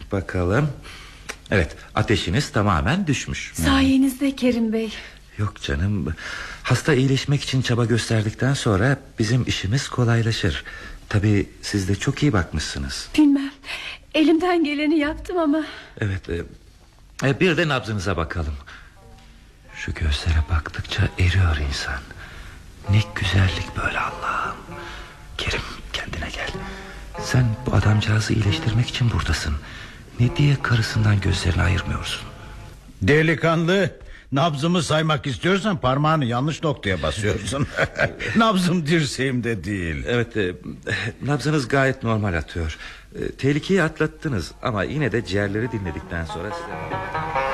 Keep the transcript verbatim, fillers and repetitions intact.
bakalım. Evet, ateşiniz tamamen düşmüş. Sayenizde Kerim Bey. Yok canım, hasta iyileşmek için çaba gösterdikten sonra bizim işimiz kolaylaşır. Tabii siz de çok iyi bakmışsınız. Bilmem, elimden geleni yaptım ama. Evet, e, bir de nabzınıza bakalım. Şu gözlere baktıkça eriyor insan. Ne güzellik böyle Allah'ım. Kerim, kendine gel. Sen bu adamcağızı iyileştirmek için buradasın. Ne diye karısından gözlerini ayırmıyorsun? Delikanlı, nabzımı saymak istiyorsan parmağını yanlış noktaya basıyorsun. Nabzım dirseğimde değil. Evet, e, nabzınız gayet normal atıyor. e, Tehlikeyi atlattınız ama yine de ciğerleri dinledikten sonra size...